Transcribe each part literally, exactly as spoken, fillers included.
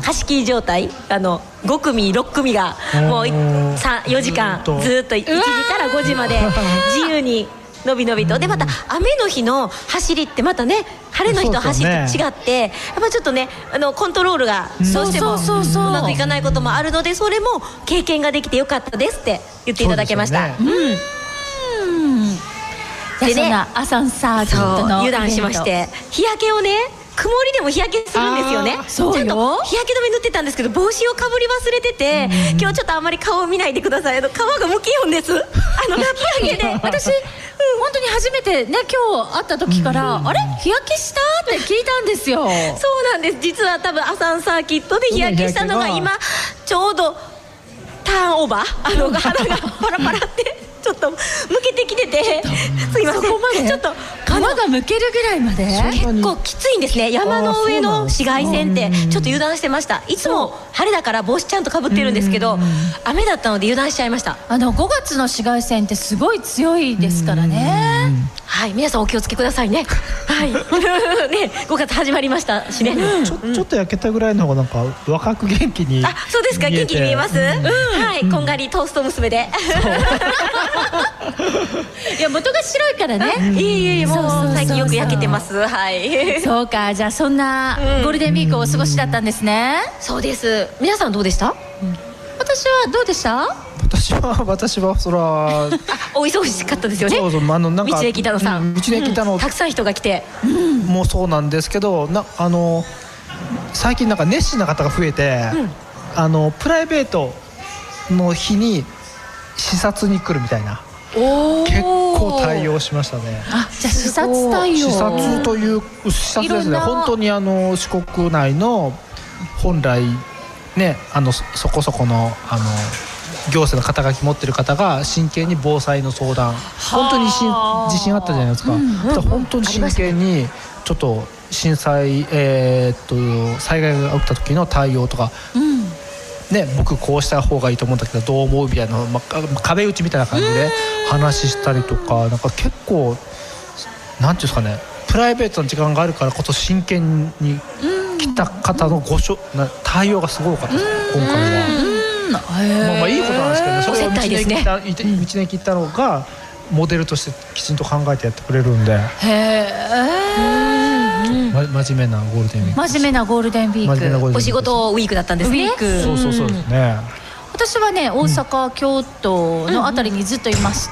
貸し切り状態、あのごくみろっくみがもうよじかんずっといちじからごじまで自由にのびのびと。でまた雨の日の走りってまたね、晴れの日と走りと違って、やっぱちょっとね、あのコントロールがどうしてもうまくいかないこともあるので、それも経験ができてよかったですって言っていただけました。うん。でね、 アサンサーキットの油断しまして、日焼けをね、曇りでも日焼けするんですよね。ちゃんと日焼け止め塗ってたんですけど、帽子をかぶり忘れてて、今日ちょっとあんまり顔を見ないでください。あの皮がむきよんです。あの日焼けで私本当に初めてね、今日会った時から、あれ日焼けしたって聞いたんですよ。 そうなんです。実は多分アサンサーキットで日焼けしたのが今ちょうどターンオーバー、あの肌がパラパラってちょっとむけてきてて、すいません、 そこまでちょっと皮がむけるぐらいまで結構きついんですね。山の上の紫外線ってちょっと油断してました。いつも晴れだから帽子ちゃんとかぶってるんですけど、雨だったので油断しちゃいました。 あのごがつの紫外線ってすごい強いですからね。 はい、皆さんお気をつけくださいね。はいね、ごがつ始まりましたしね。 ちょちょっと焼けたぐらいの方がなんか若く元気に。 あ、そうですか。元気に見えます。はい、こんがりトースト娘で。 いや、元が白いからね。 いえいえ、もう最近よく焼けてます。はい。 そうか、じゃあそんなゴールデンウィークをお過ごしだったんですね。 そうです。皆さんどうでした？ 私はどうでした？ 私は私はそらお忙しかったですよね。 そうそう、あのなんか道の駅田野さん、 道の駅田野たくさん人が来てもうそうなんですけど、なあの最近なんか熱心な方が増えて、あのプライベートの日に視察に来るみたいな。結構対応しましたね。 あ、じゃあ視察対応。 視察という視察ですね。本当にあの四国内の本来ね、あのそこそこのあの行政の肩書き持ってる方が真剣に防災の相談、本当に地震あったじゃないですか。本当に真剣にちょっと震災、えー、っと災害が起きた時の対応とか。ね、僕こうした方がいいと思うんだけどどう思うみたいな、まあ、壁打ちみたいな感じで話したりとか、なんか結構なんていうんですかね、プライベートの時間があるからこそ真剣に来た方のごしょな対応がすごかったです、今回は。まあまあいいことなんですけどね、それを道の駅行った、道の駅行ったのがモデルとしてきちんと考えてやってくれるんで。へえ。真面目なゴールデンウィーク。 真面目なゴールデンウィーク。 お仕事ウィークだったんですね。 そうそうそうですね。 私はね、大阪、京都のあたりにずっといまして、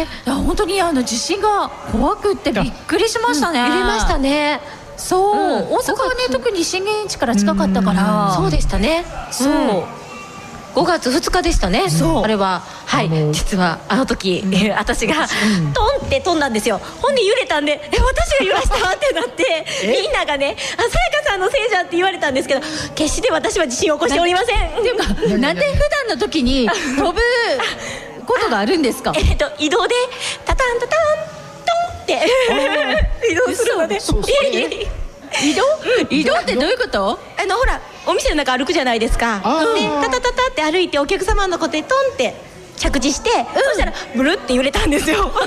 本当にあの地震が怖くってびっくりしましたね。 揺れましたね。 そう、大阪はね特に震源地から近かったから。 そうでしたね。そう。ごがつふつかでしたね。あれははい実はあの時私がトンって飛んだんですよ。ほんで揺れたんで、え私が揺らしたってなってみんながね、あさやかさんのせいじゃって言われたんですけど、決して私は地震を起こしておりません。 っていうか、なんで普段の時に飛ぶことがあるんですか？ えっと移動でタタンタタントンって移動するので。 移動？移動ってどういうこと？ あのほらお店の中歩くじゃないですか。でタタタタって歩いてお客様のことでトンって着地して、そしたらブルって揺れたんですよ。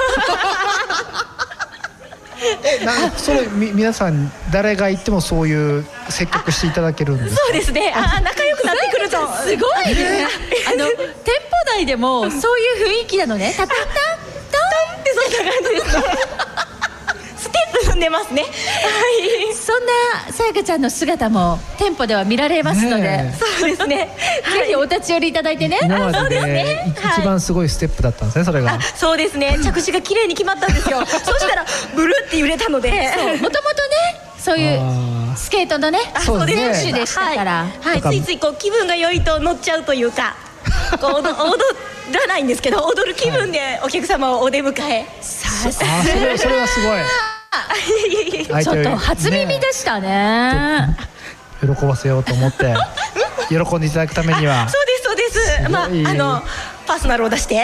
え、なそれみ皆さん誰が行ってもそういう接客していただけるんですか？ そうですね。あ、仲良くなってくるとすごいね。あの店舗内でもそういう雰囲気なのね。タタタトンってそんな感じですね。ステップ踏んでますね。はい。 そんなさやかちゃんの姿も店舗では見られますので、 そうですね。 ぜひお立ち寄りいただいてね。 今までで一番すごいステップだったんですね、それが。 そうですね。着地が綺麗に決まったんですよ。そしたらブルって揺れたので、 もともとねそういうスケートのね選手でしたから、 はい、ついついこう気分が良いと乗っちゃうというか、こう踊らないんですけど踊る気分でお客様をお出迎え。 さすが。それそれはすごい。 ちょっと初耳でしたね。 喜ばせようと思って喜んでいただくためには。 そうですそうです。まああのパーソナルを出して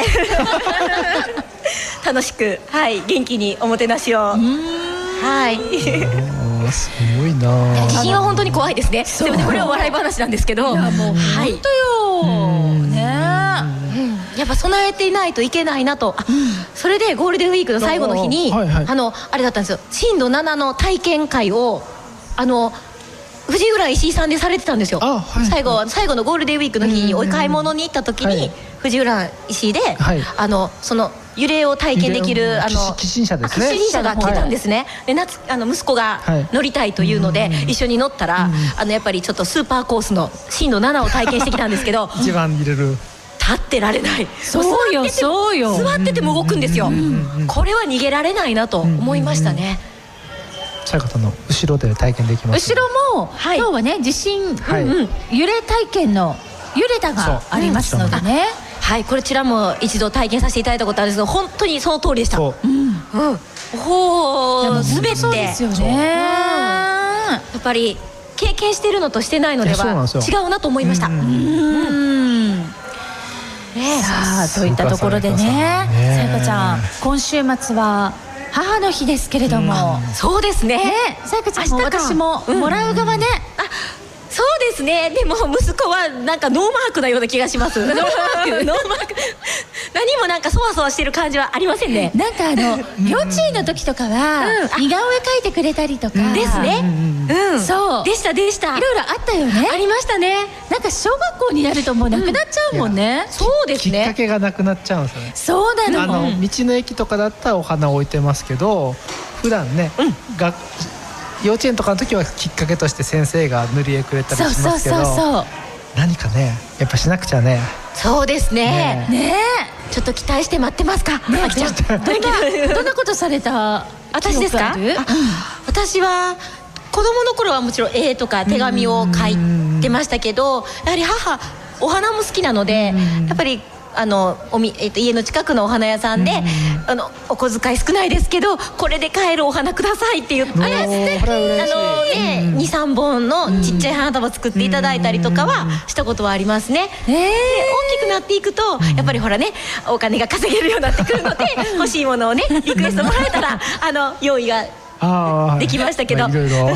楽しく、はい元気におもてなしを。はい。 すごいな。 地震は本当に怖いですね。でもねこれは笑い話なんですけど。 いやもう本当よね。 やっぱ備えていないといけないなと。それでゴールデンウィークの最後の日にあのあれだったんですよ。震度ななの体験会をあの藤浦石井さんでされてたんですよ。 あ、はい、 最後最後のゴールデンウィークの日にお買い物に行った時に、はい、藤浦石井で、はい、あのその揺れを体験できるあの寄進車ですね。 寄進車が来てたんですね、はい、で夏あの息子が乗りたいというので、はい、一緒に乗ったら、あのやっぱりちょっとスーパーコースの震度ななを体験してきたんですけど一番入れる、 立ってられない。 そうよそうよ、 座ってても動くんですよ。これは逃げられないなと思いましたね。 さやかさんの後ろで体験できます、 ね、後ろも、はい、今日はね地震、はい、うんうん、揺れ体験の揺れたがありますのでね、 はい、こちらも一度体験させていただいたことあるんですけど、本当にその通りでした。う、うんうん、ほう滑ってそうですよね、うん、やっぱり経験してるのとしてないのでは違うなと思いました。うん、 ね、さあといったところでね、さやかちゃん今週末は母の日ですけれども、 うん、そうですね、 さやかちゃんも私ももらう側ね、 うん、あ、そうですね。でも息子はなんかノーマークなような気がします。ノーマークノーマーク何もなんかそわそわしてる感じはありませんね。 なんかあの幼稚園の時とかは似顔絵描いてくれたりとか、 ですね、うん、そうでしたでした。 いろいろあったよね。 ありましたね。 なんか小学校になるともうなくなっちゃうもんね。 そうですね。 きっかけがなくなっちゃうんですよね。 そうなの。 あの道の駅とかだったらお花置いてますけど、普段ね、が幼稚園とかの時はきっかけとして先生が塗り絵くれたりしますけど、何かねやっぱしなくちゃね。 そうですね。ねえ、ちょっと期待して待ってますか。あきちゃん、どんなどんなことされた？ 私ですか？私は子供の頃はもちろん絵とか手紙を書いてましたけど、やはり母お花も好きなので、やっぱりあのおみ、えっと、家の近くのお花屋さんで、あのお小遣い少ないですけどこれで買えるお花くださいって言って、あれ素敵、あのね、にさんぼんのちっちゃい花束作っていただいたりとかはしたことはありますね。で大きくなっていくとやっぱりほらね、お金が稼げるようになってくるので欲しいものをねリクエストもらえたらあの用意ができましたけど、いろいろ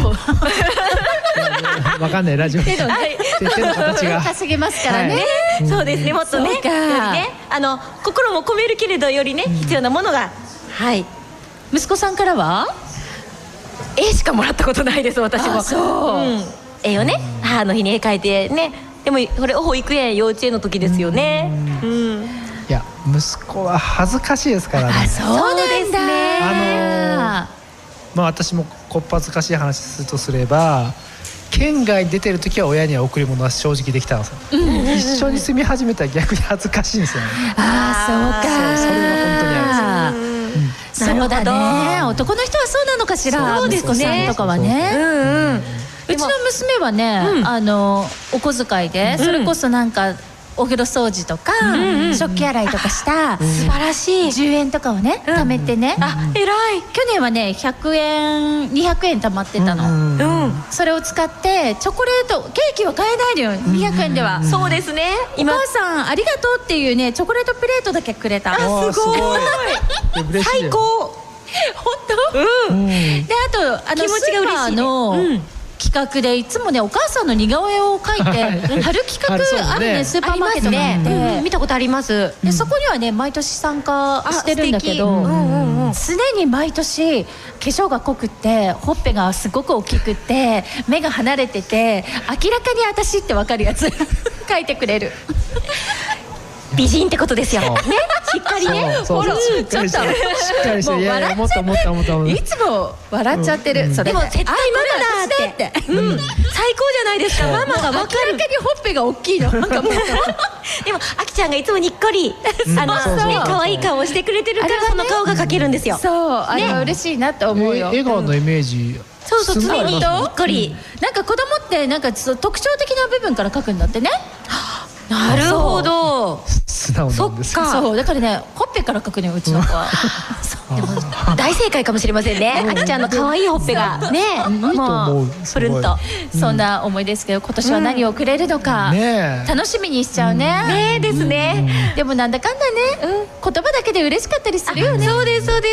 わかんないラジオ手の形が稼げますからね。 そうですね、もっとね、よりね、あの心も込めるけれどよりね必要なものが、はい。 息子さんからは絵しかもらったことないです。私もそう、絵をね母の日に絵描いてね。でもこれ保育園幼稚園の時ですよね。うん。 いや息子は恥ずかしいですからね。 そうですね。 あのまあ私もこっぱずかしい話するとすれば、県外に出てる時は親には贈り物は正直できたんですよ、うん、一緒に住み始めたら逆に恥ずかしいんですよね。 ああ、そうか。 そう、それは本当にあるんですよ、うん、そうだね。男の人はそうなのかしら。息子さんとかはね。うんうん。うちの娘はね、うん、あのお小遣いで、それこそなんかお風呂掃除とか、うんうん、食器洗いとかした素晴らしいじゅうえんとかをね、うん、貯めてね、 あ、偉い。 去年はねひゃくえんにひゃくえん貯まってたの、うんうん、それを使ってチョコレートケーキは買えないのよ、にひゃくえんでは、うんうん、 そうですね。 お母さんありがとうっていうねチョコレートプレートだけくれた。 あ、すごい最高。 本当、うん、であとあの気持ちが嬉しい、ね、 スーパーの、うん、企画でいつもねお母さんの似顔絵を描いて貼る企画あるね、スーパーマーケットね、うん、見たことあります。 でそこにはね毎年参加してるんだけど、常に毎年化粧が濃くってほっぺがすごく大きくって目が離れてて明らかに私って分かるやつ描いてくれる。 美人ってことですよね。しっかりね。 そうそうそう、ちょっとしっかりして、いやいやもっともっともっといつも笑っちゃってる。それでも絶対ママだって、うん、最高じゃないですか。ママが分かる。 明らかにほっぺが大きいの。なんかもうでもあきちゃんがいつもにっこりあのね可愛い顔をしてくれてるからその顔が描けるんですよ。 そう、あれは嬉しいなと思うよ。 笑顔のイメージ。 そうそう、常ににっこり。 なんか子供ってなんか特徴的な部分から描くんだってね。 なるほど。 素直なんです。 そっか。そうだからねほっぺから描くねうちの子は。 でも大正解かもしれませんね。あきちゃんの可愛いほっぺがね、もうプルンと。そんな思いですけど今年は何をくれるのか楽しみにしちゃうね。 ねですね。 でもなんだかんだね言葉だけで嬉しかったりするよね。 そうですそうです。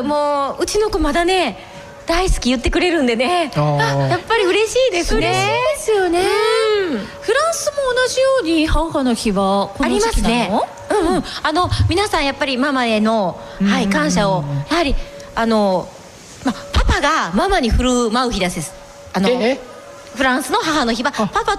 もううちの子まだね大好き言ってくれるんでね、やっぱり嬉しいですね。 嬉しいですよね。フランスも同じように母の日はこの時期なの？ うんうん、あの皆さんやっぱりママへの、はい、感謝をやはりあの、ま、パパがママに振る舞う日です。あのフランスの母の日はパパ